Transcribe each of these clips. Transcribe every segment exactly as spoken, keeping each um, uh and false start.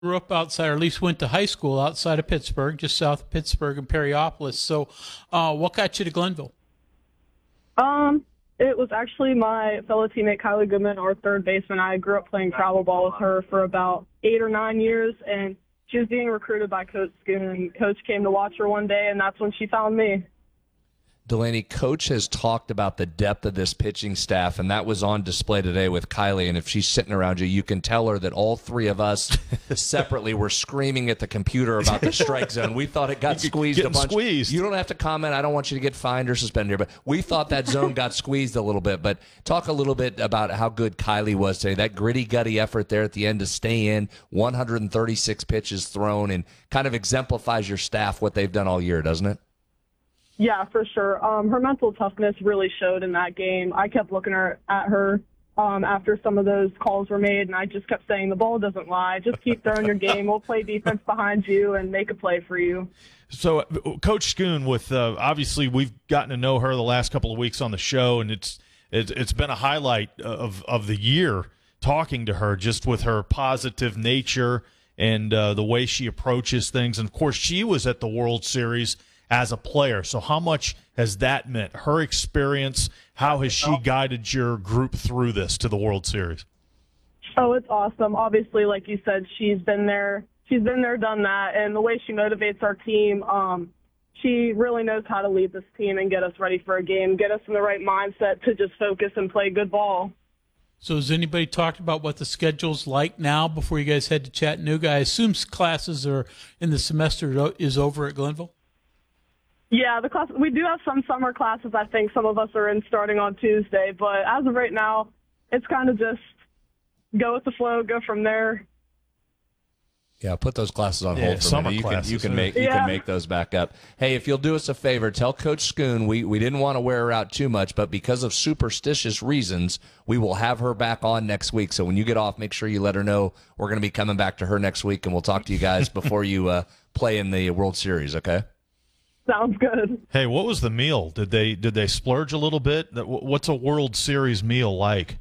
Grew up outside, or at least went to high school outside of Pittsburgh, just south of Pittsburgh and Perryopolis. So, uh, what got you to Glenville? Um, it was actually my fellow teammate Kylie Goodman, our third baseman. I grew up playing travel ball with her for about eight or nine years, and she was being recruited by Coach Schoon. Coach came to watch her one day, and that's when she found me. Delaney, Coach has talked about the depth of this pitching staff, and that was on display today with Kylie. And if she's sitting around you, you can tell her that all three of us separately were screaming at the computer about the strike zone. We thought it got squeezed a bunch. Squeezed. You don't have to comment. I don't want you to get fined or suspended here, but we thought that zone got squeezed a little bit. But talk a little bit about how good Kylie was today. That gritty, gutty effort there at the end to stay in, one hundred thirty-six pitches thrown, and kind of exemplifies your staff, what they've done all year, doesn't it? Yeah, for sure. Um, her mental toughness really showed in that game. I kept looking her, at her um, after some of those calls were made, and I just kept saying, the ball doesn't lie. Just keep throwing your game. We'll play defense behind you and make a play for you. So, uh, Coach Schoon, with uh, obviously we've gotten to know her the last couple of weeks on the show, and it's it's, it's been a highlight of, of the year talking to her, just with her positive nature and uh, the way she approaches things. And, of course, she was at the World Series as a player. So how much has that meant? Her experience, how has she guided your group through this to the World Series? Oh, it's awesome. Obviously, like you said, she's been there. She's been there, done that. And the way she motivates our team, um, she really knows how to lead this team and get us ready for a game, get us in the right mindset to just focus and play good ball. So has anybody talked about what the schedule's like now before you guys head to Chattanooga? I assume classes are in the semester is over at Glenville? Yeah, the class, we do have some summer classes. I think some of us are in starting on Tuesday, but as of right now, it's kind of just go with the flow, go from there. Yeah, put those classes on Yeah, hold for a summer minute. You can, classes, you can yeah. make you Yeah. can make those back up. Hey, if you'll do us a favor, tell Coach Schoon we, we didn't want to wear her out too much, but because of superstitious reasons, we will have her back on next week. So when you get off, make sure you let her know we're going to be coming back to her next week, and we'll talk to you guys before you uh, play in the World Series, okay? Sounds good. Hey, what was the meal? Did they did they splurge a little bit? What's a World Series meal like?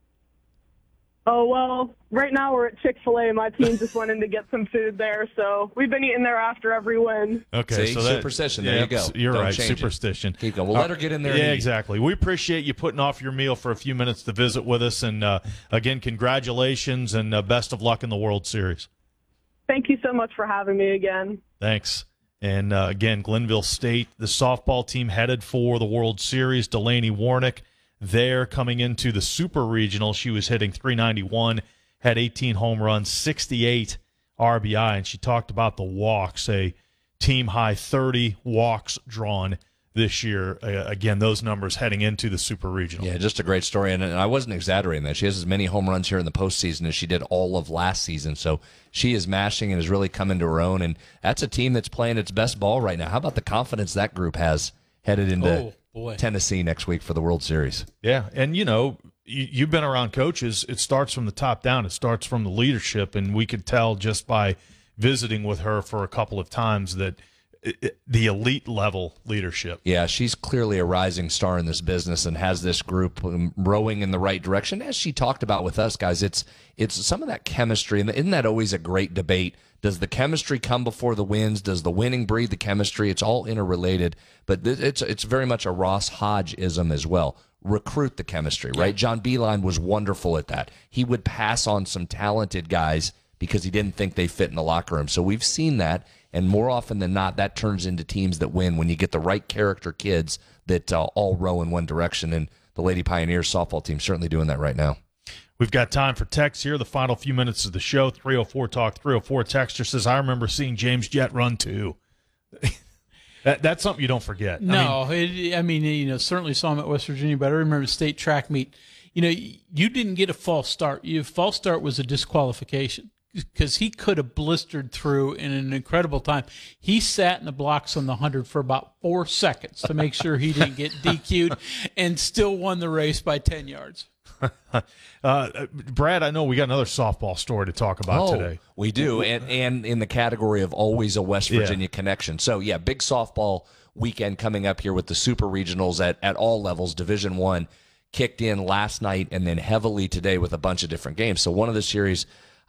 Oh, well, right now we're at Chick-fil-A. My team just went in to get some food there, so we've been eating there after every win. Okay, See, so that, superstition. There yeah, you go. You're Don't right, change it. superstition. Keep going. We'll Uh, let her get in there. Yeah, and eat. exactly. We appreciate you putting off your meal for a few minutes to visit with us, and uh, again, congratulations and uh, best of luck in the World Series. Thank you so much for having me again. Thanks. And uh, again, Glenville State, the softball team headed for the World Series. Delaney Warnick there coming into the Super Regional. She was hitting three ninety-one, had eighteen home runs, sixty-eight R B I, and she talked about the walks, a team-high thirty walks drawn this year. Uh, again, those numbers heading into the Super Regional. Yeah, just a great story, and, and I wasn't exaggerating that. She has as many home runs here in the postseason as she did all of last season, so she is mashing and is really coming to her own, and that's a team that's playing its best ball right now. How about the confidence that group has headed into Oh, boy. Tennessee next week for the World Series? Yeah, and you know, you, you've been around coaches. It starts from the top down. It starts from the leadership, and we could tell just by visiting with her for a couple of times that it, it, the elite level leadership. Yeah, she's clearly a rising star in this business and has this group um, rowing in the right direction. As she talked about with us, guys, it's it's some of that chemistry, and isn't that always a great debate? Does the chemistry come before the wins? Does the winning breed the chemistry? It's all interrelated, but th- it's it's very much a Ross Hodge-ism as well. Recruit the chemistry, right? John Beeline was wonderful at that. He would pass on some talented guys because he didn't think they fit in the locker room. So we've seen that, and more often than not, that turns into teams that win when you get the right character kids that uh, all row in one direction, and the Lady Pioneers softball team certainly doing that right now. We've got time for text here, the final few minutes of the show. three oh four talk, three oh four texter says, I remember seeing James Jett run too. that, that's something you don't forget. No, I mean, it, I mean, you know, certainly saw him at West Virginia, but I remember the state track meet. You know, you didn't get a false start. Your false start was a disqualification because he could have blistered through in an incredible time. He sat in the blocks on the one hundred for about four seconds to make sure he didn't get D Q'd and still won the race by ten yards. uh, Brad, I know we got another softball story to talk about oh, today. We do, and and in the category of always a West Virginia Yeah. connection. So, yeah, big softball weekend coming up here with the Super Regionals at, at all levels. Division One kicked in last night and then heavily today with a bunch of different games. So one of the series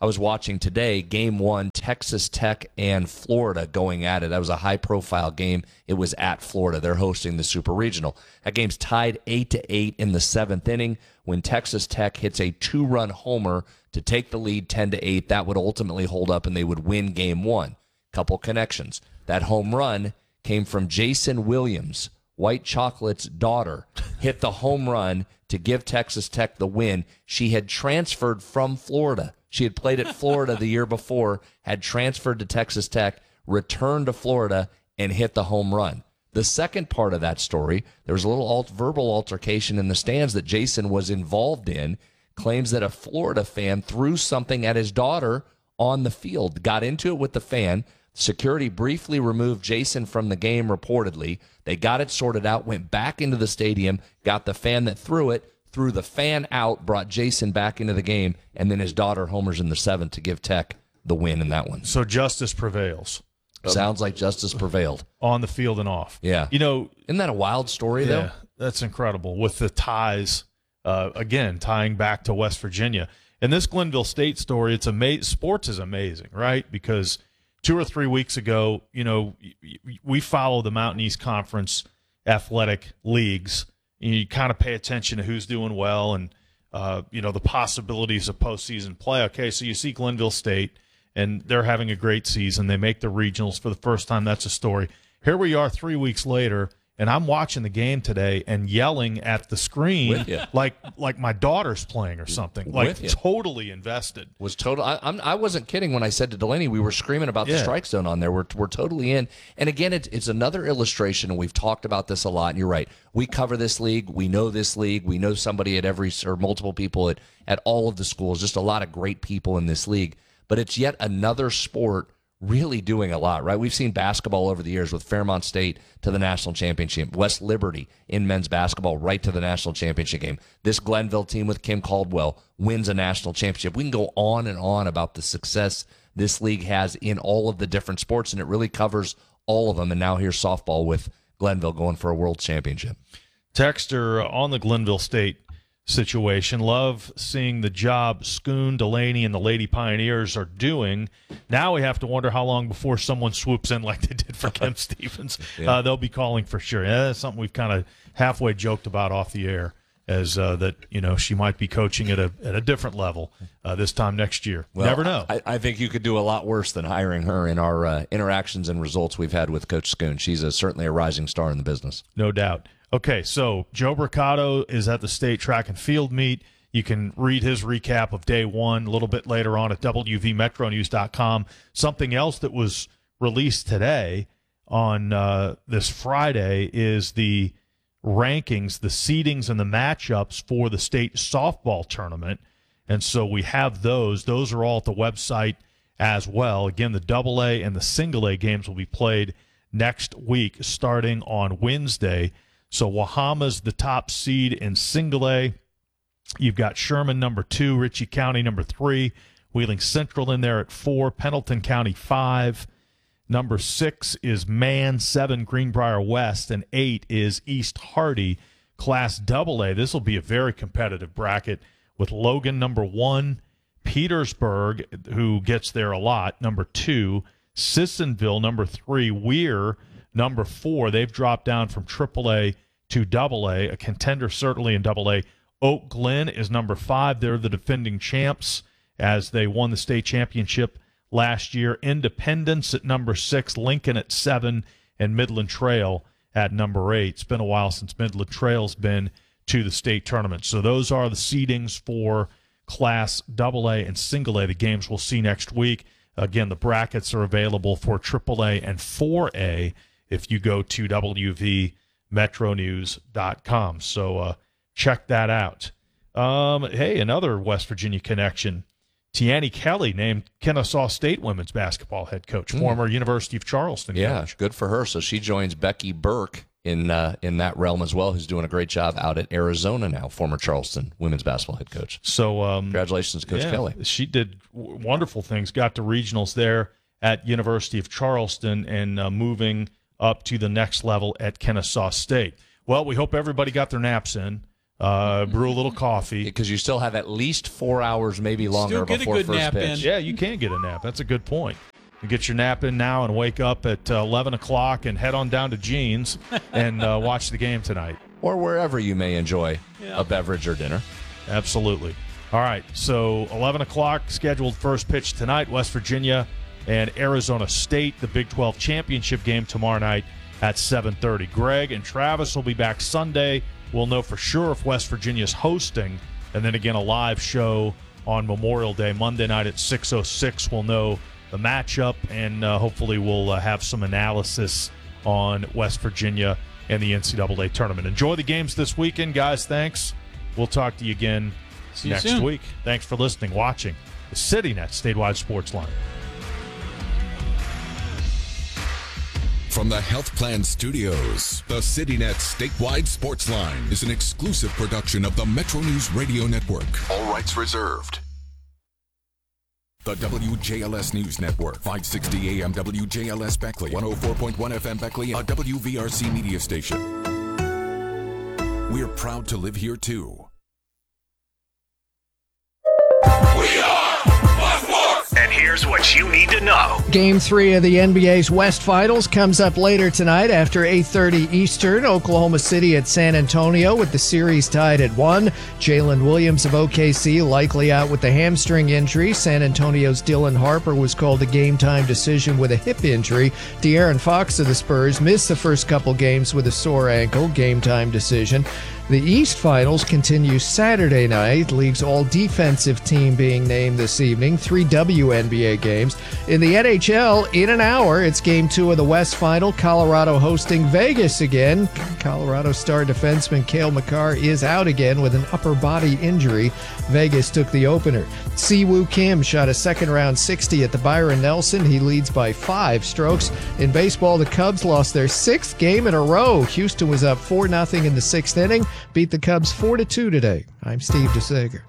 I was watching today, game one, Texas Tech and Florida going at it. That was a high-profile game. It was at Florida. They're hosting the Super Regional. That game's tied eight to eight in the seventh inning when Texas Tech hits a two-run homer to take the lead ten to eight. That would ultimately hold up, and they would win game one. Couple connections. That home run came from Jason Williams, White Chocolate's daughter, hit the home run to give Texas Tech the win. She had transferred from Florida. She had played at Florida the year before, had transferred to Texas Tech, returned to Florida, and hit the home run. The second part of that story, there was a little alt- verbal altercation in the stands that Jason was involved in, claims that a Florida fan threw something at his daughter on the field, got into it with the fan. Security briefly removed Jason from the game reportedly. They got it sorted out, went back into the stadium, got the fan that threw it, threw the fan out, brought Jason back into the game, and then his daughter homers in the seventh to give Tech the win in that one. So justice prevails. Sounds like justice prevailed. On the field and off. Yeah. You know, isn't that a wild story, yeah, though? That's incredible. With the ties, uh, again, tying back to West Virginia. And this Glenville State story, it's ama- sports is amazing, right? Because two or three weeks ago, you know, we follow the Mountain East Conference athletic leagues. You kind of pay attention to who's doing well and, uh, you know, the possibilities of postseason play. Okay, so you see Glenville State, and they're having a great season. They make the regionals for the first time. That's a story. Here we are three weeks later, and I'm watching the game today and yelling at the screen like like my daughter's playing or something, like totally invested. Was total. I, I'm, I wasn't kidding when I said to Delaney we were screaming about yeah. the strike zone on there. We're we're totally in. And again, it, it's another illustration, and we've talked about this a lot. And you're right. We cover this league. We know this league. We know somebody at every or multiple people at at all of the schools. Just a lot of great people in this league. But it's yet another sport really doing a lot, right? We've seen basketball over the years with Fairmont State to the national championship, West Liberty in men's basketball right to the national championship game. This Glenville team with Kim Caldwell wins a national championship. We can go on and on about the success this league has in all of the different sports, and it really covers all of them. And now here's softball with Glenville going for a world championship. Texter on the Glenville State situation. Love seeing the job Schoon, Delaney, and the Lady Pioneers are doing. Now we have to wonder how long before someone swoops in like they did for Kim Stevens. Yeah. Uh, they'll be calling for sure. Yeah, that's something we've kind of halfway joked about off the air, as uh, that you know she might be coaching at a at a different level uh, this time next year. Well, never know. I, I think you could do a lot worse than hiring her in our uh, interactions and results we've had with Coach Schoon. She's a, certainly a rising star in the business. No doubt. Okay, so Joe Bricado is at the state track and field meet. You can read his recap of day one a little bit later on at W V Metro News dot com. Something else that was released today on uh, this Friday is the rankings, the seedings, and the matchups for the state softball tournament. And so we have those. Those are all at the website as well. Again, the double A and the single A games will be played next week starting on Wednesday. So Wahama's the top seed in single A. You've got Sherman number two, Ritchie County number three, Wheeling Central in there at four, Pendleton County five. Number six is Man, seven, Greenbrier West, and eight is East Hardy, Class double A. This will be a very competitive bracket with Logan number one, Petersburg, who gets there a lot, number two, Sissonville number three, Weir number four. They've dropped down from triple A to double A, a contender certainly in double A. Oak Glen is number five. They're the defending champs as they won the state championship last year. Independence at number six, Lincoln at seven, and Midland Trail at number eight. It's been a while since Midland Trail's been to the state tournament. So those are the seedings for Class double A and single A. The games we'll see next week. Again, the brackets are available for triple A and four A if you go to W V Metro News dot com. So uh, check that out. Um, hey, another West Virginia connection. Tiani Kelly named Kennesaw State women's basketball head coach, mm. former University of Charleston yeah, coach. Good for her. So she joins Becky Burke in uh, in that realm as well, who's doing a great job out at Arizona now, former Charleston women's basketball head coach. So um, congratulations, Coach yeah, Kelly. She did w- wonderful things, got to regionals there at University of Charleston and uh, moving up to the next level at Kennesaw State. Well, we hope everybody got their naps in. uh, brew a little coffee. Because you still have at least four hours, maybe longer, Still get a before good first nap pitch. in. Yeah, you can get a nap. That's a good point. You get your nap in now and wake up at uh, eleven o'clock and head on down to Jeans and uh, watch the game tonight. Or wherever you may enjoy Yeah. a beverage or dinner. Absolutely. All right, so eleven o'clock scheduled first pitch tonight, West Virginia and Arizona State, the Big twelve championship game tomorrow night at seven thirty. Greg and Travis will be back Sunday. We'll know for sure if West Virginia's hosting, and then again a live show on Memorial Day, Monday night at six oh six. We'll know the matchup, and uh, hopefully we'll uh, have some analysis on West Virginia and the N C double A tournament. Enjoy the games this weekend, guys. Thanks. We'll talk to you again See you next soon. week. Thanks for listening, watching the CityNet Statewide Sports Line. From the Health Plan Studios, the CityNet Statewide Sports Line is an exclusive production of the Metro News Radio Network. All rights reserved. The W J L S News Network, five sixty A M W J L S Beckley, one oh four point one F M Beckley, a W V R C media station. We're proud to live here, too. We are Fox Sports! And here's what you need to know. Game three of the N B A's West Finals comes up later tonight after eight thirty Eastern. Oklahoma City at San Antonio with the series tied at one. Jalen Williams of O K C likely out with the hamstring injury. San Antonio's Dylan Harper was called a game-time decision with a hip injury. De'Aaron Fox of the Spurs missed the first couple games with a sore ankle, game-time decision. The East Finals continue Saturday night. League's all-defensive team being named this evening. Three W N B A games. In the N H L, in an hour, it's Game two of the West Final. Colorado hosting Vegas again. Colorado star defenseman Cale Makar is out again with an upper body injury. Vegas took the opener. Siwoo Kim shot a second-round sixty at the Byron Nelson. He leads by five strokes. In baseball, the Cubs lost their sixth game in a row. Houston was up four nothing in the sixth inning. Beat the Cubs four to two today. I'm Steve DeSager.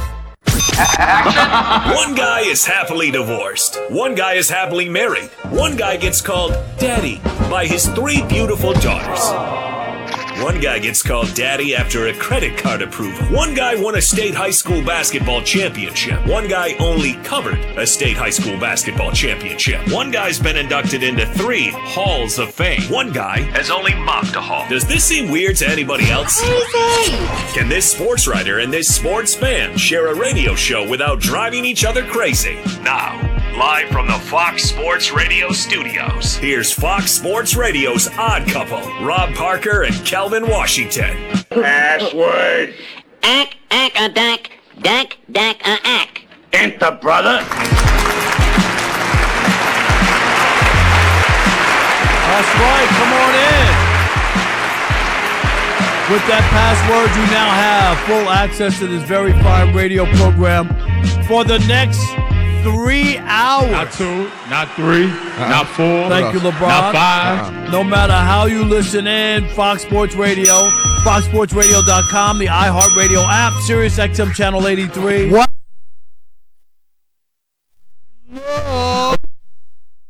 One guy is happily divorced. One guy is happily married. One guy gets called Daddy by his three beautiful daughters. One guy gets called Daddy after a credit card approval. One guy won a state high school basketball championship. One guy only covered a state high school basketball championship. One guy's been inducted into three halls of fame. One guy has only mocked a hall. Does this seem weird to anybody else? Can this sports writer and this sports fan share a radio show without driving each other crazy? Now, live from the Fox Sports Radio studios, here's Fox Sports Radio's odd couple, Rob Parker and Calvin Washington. Password. Ack, ack, a dack, dack, dack, a ack. Enter, brother. That's right, come on in. With that password, you now have full access to this very fine radio program for the next three hours. Not two, not three, uh-uh. not four. Thank you, LeBron. Not five. Uh-uh. No matter how you listen in, Fox Sports Radio, fox sports radio dot com, the iHeartRadio app, Sirius X M Channel eighty-three. What?